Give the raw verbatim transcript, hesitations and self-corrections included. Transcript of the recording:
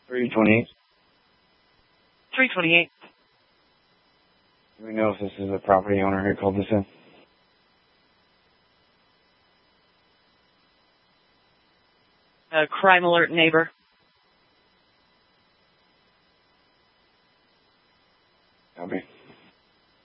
three twenty-eight. three twenty-eight. Do we know if this is the property owner who called this in? Uh, crime alert neighbor.